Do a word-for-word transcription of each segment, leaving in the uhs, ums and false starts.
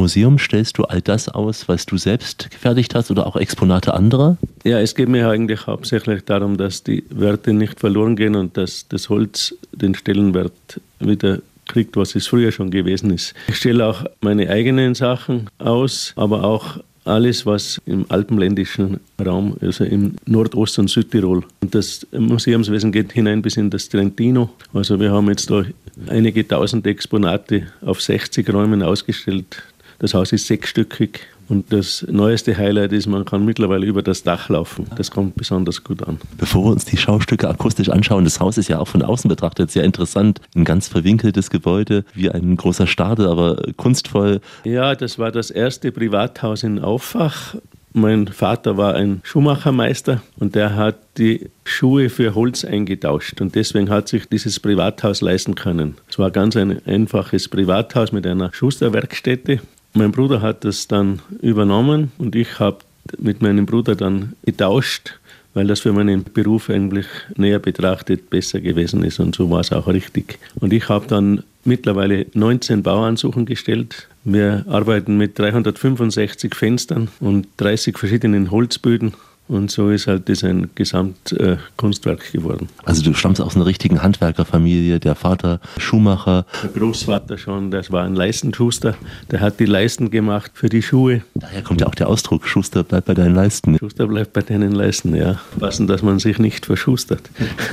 Museum stellst du all das aus, was du selbst gefertigt hast oder auch Exponate anderer? Ja, es geht mir eigentlich hauptsächlich darum, dass die Werte nicht verloren gehen und dass das Holz den Stellenwert wieder kriegt, was es früher schon gewesen ist. Ich stelle auch meine eigenen Sachen aus, aber auch alles, was im alpenländischen Raum, also im Nordost- und Südtirol. Und das Museumswesen geht hinein bis in das Trentino. Also wir haben jetzt da einige tausend Exponate auf sechzig Räumen ausgestellt. Das Haus ist sechsstöckig. Und das neueste Highlight ist, man kann mittlerweile über das Dach laufen. Das kommt besonders gut an. Bevor wir uns die Schaustücke akustisch anschauen, das Haus ist ja auch von außen betrachtet sehr interessant. Ein ganz verwinkeltes Gebäude, wie ein großer Stadel, aber kunstvoll. Ja, das war das erste Privathaus in Auffach. Mein Vater war ein Schuhmachermeister und der hat die Schuhe für Holz eingetauscht. Und deswegen hat sich dieses Privathaus leisten können. Es war ganz ein einfaches Privathaus mit einer Schusterwerkstätte. Mein Bruder hat das dann übernommen und ich habe mit meinem Bruder dann getauscht, weil das für meinen Beruf eigentlich näher betrachtet besser gewesen ist und so war es auch richtig. Und ich habe dann mittlerweile neunzehn Bauansuchen gestellt. Wir arbeiten mit dreihundertfünfundsechzig Fenstern und dreißig verschiedenen Holzböden. Und so ist halt das ein Gesamtkunstwerk äh, geworden. Also du stammst aus einer richtigen Handwerkerfamilie, der Vater Schuhmacher. Der Großvater schon, das war ein Leistenschuster, der hat die Leisten gemacht für die Schuhe. Daher kommt ja auch der Ausdruck, Schuster bleibt bei deinen Leisten. Schuster bleibt bei deinen Leisten, ja. Passen, dass man sich nicht verschustert.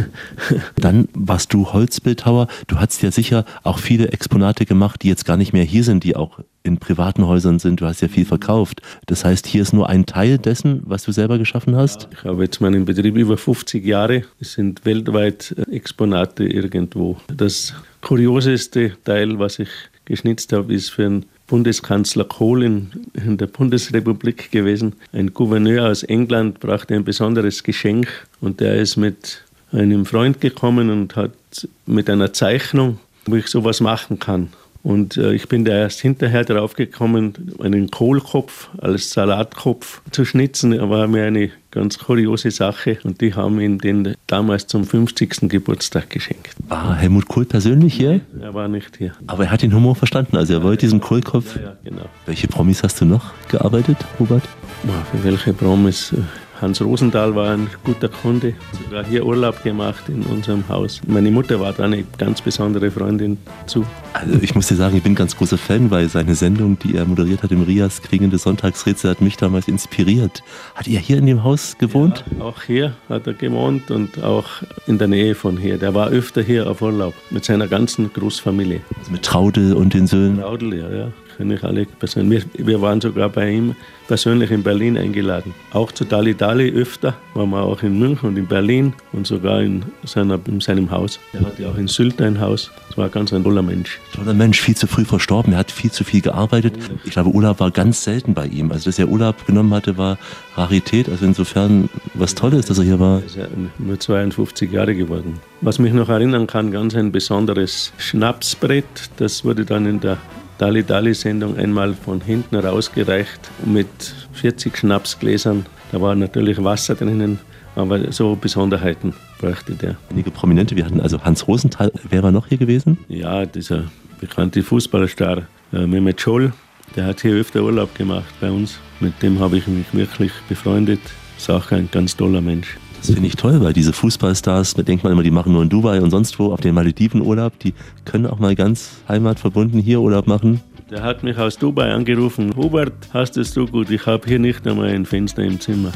Dann warst du Holzbildhauer. Du hast ja sicher auch viele Exponate gemacht, die jetzt gar nicht mehr hier sind, die auch in privaten Häusern sind. Du hast ja viel verkauft. Das heißt, hier ist nur ein Teil dessen, was du selber geschaffen hast? Ich habe jetzt meinen Betrieb über fünfzig Jahre. Es sind weltweit Exponate irgendwo. Das kurioseste Teil, was ich geschnitzt habe, ist für einen Bundeskanzler Kohl in, in der Bundesrepublik gewesen. Ein Gouverneur aus England brachte ein besonderes Geschenk und der ist mit einem Freund gekommen und hat mit einer Zeichnung, wo ich sowas machen kann. Und äh, ich bin da erst hinterher drauf gekommen, einen Kohlkopf als Salatkopf zu schnitzen. Das war mir eine ganz kuriose Sache. Und die haben ihm den damals zum fünfzigsten Geburtstag geschenkt. War Helmut Kohl persönlich hier? Nee, er war nicht hier. Aber er hat den Humor verstanden. Also er wollte diesen Kohlkopf. Ja, ja, genau. Welche Promis hast du noch gearbeitet, Hubert? Ja, für welche Promis? Hans Rosenthal war ein guter Kunde, sogar hier Urlaub gemacht in unserem Haus. Meine Mutter war da eine ganz besondere Freundin zu. Also ich muss dir sagen, ich bin ganz großer Fan, weil seine Sendung, die er moderiert hat im Rias, Klingende Sonntagsrätsel, hat mich damals inspiriert. Hat er hier in dem Haus gewohnt? Ja, auch hier hat er gewohnt und auch in der Nähe von hier. Der war öfter hier auf Urlaub mit seiner ganzen Großfamilie. Also mit Traudel und den Söhnen? Traudel, ja, ja. Kenne ich alle persönlich. Wir, wir waren sogar bei ihm persönlich in Berlin eingeladen. Auch zu Dali Dali öfter, waren wir auch in München und in Berlin und sogar in, seiner, in seinem Haus. Er hatte auch in Sylt ein Haus. Das war ganz ein toller Mensch. Toller Mensch, viel zu früh verstorben. Er hat viel zu viel gearbeitet. Ich glaube, Urlaub war ganz selten bei ihm. Also, dass er Urlaub genommen hatte, war Rarität. Also insofern was Tolles, dass er hier war. Er ist ja nur zweiundfünfzig Jahre geworden. Was mich noch erinnern kann, ganz ein besonderes Schnapsbrett. Das wurde dann in der Dali Dali Sendung einmal von hinten rausgereicht mit vierzig Schnapsgläsern. Da war natürlich Wasser drinnen, aber so Besonderheiten brachte der. Einige Prominente, wir hatten also Hans Rosenthal. Wer war noch hier gewesen? Ja, dieser bekannte Fußballstar äh, Mehmet Scholl, der hat hier öfter Urlaub gemacht bei uns. Mit dem habe ich mich wirklich befreundet. Ist auch ein ganz toller Mensch. Das finde ich toll, weil diese Fußballstars, da denkt man immer, die machen nur in Dubai und sonst wo auf den Malediven Urlaub. Die können auch mal ganz heimatverbunden hier Urlaub machen. Der hat mich aus Dubai angerufen. Hubert, hast es so gut? Ich habe hier nicht einmal ein Fenster im Zimmer.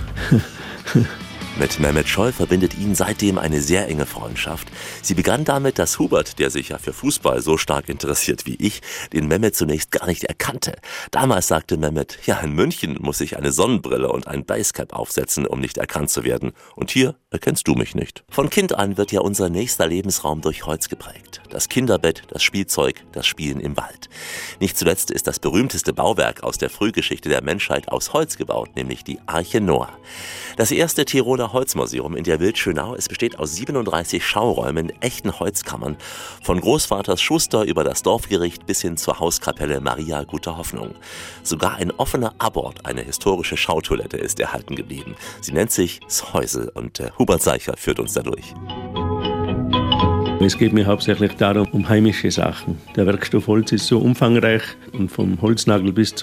Mit Mehmet Scholl verbindet ihn seitdem eine sehr enge Freundschaft. Sie begann damit, dass Hubert, der sich ja für Fußball so stark interessiert wie ich, den Mehmet zunächst gar nicht erkannte. Damals sagte Mehmet, ja, in München muss ich eine Sonnenbrille und ein Basecap aufsetzen, um nicht erkannt zu werden. Und hier erkennst du mich nicht. Von Kind an wird ja unser nächster Lebensraum durch Holz geprägt. Das Kinderbett, das Spielzeug, das Spielen im Wald. Nicht zuletzt ist das berühmteste Bauwerk aus der Frühgeschichte der Menschheit aus Holz gebaut, nämlich die Arche Noah. Das erste Tiroler Holzmuseum in der Wildschönau. Es besteht aus siebenunddreißig Schauräumen, echten Holzkammern. Von Großvaters Schuster über das Dorfgericht bis hin zur Hauskapelle Maria Guter Hoffnung. Sogar ein offener Abort, eine historische Schautoilette, ist erhalten geblieben. Sie nennt sich Shäusel und äh, Hubert Seicher führt uns dadurch. Es geht mir hauptsächlich darum, um heimische Sachen. Der Werkstoff Holz ist so umfangreich und vom Holznagel bis